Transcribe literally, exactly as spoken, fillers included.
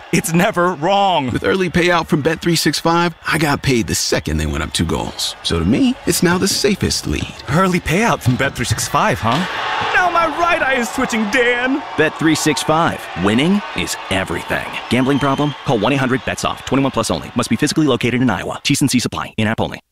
It's never wrong. With early payout from Bet three sixty-five, I got paid the second they went up two goals. So to me, it's now the safest lead. Early payout from Bet three sixty-five, huh? Now my right eye is twitching, Dan. Bet three sixty-five. Winning is everything. Gambling problem? Call one eight hundred bets off. twenty-one plus only. Must be physically located in Iowa. T's and C's apply. In-app only.